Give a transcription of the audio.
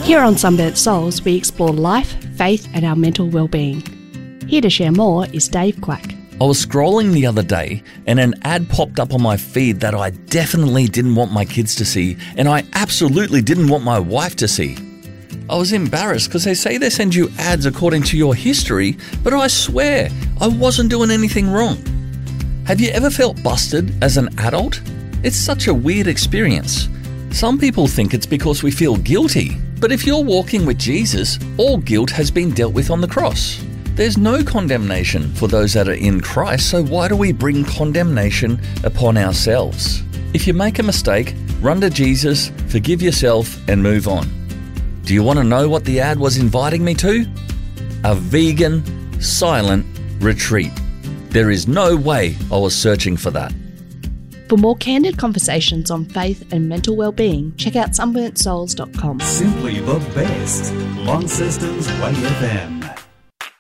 Here on Sunburnt Souls, we explore life, faith and our mental well-being. Here to share more is Dave Quack. I was scrolling the other day and an ad popped up on my feed that I definitely didn't want my kids to see, and I absolutely didn't want my wife to see. I was embarrassed because they say they send you ads according to your history, but I swear I wasn't doing anything wrong. Have you ever felt busted as an adult? It's such a weird experience. Some people think it's because we feel guilty, but if you're walking with Jesus, all guilt has been dealt with on the cross. There's no condemnation for those that are in Christ, so why do we bring condemnation upon ourselves? If you make a mistake, run to Jesus, forgive yourself, and move on. Do you want to know what the ad was inviting me to? A vegan, silent retreat. There is no way I was searching for that. For more candid conversations on faith and mental well-being, check out sunburntsouls.com. Simply the best. Launceston's Way FM.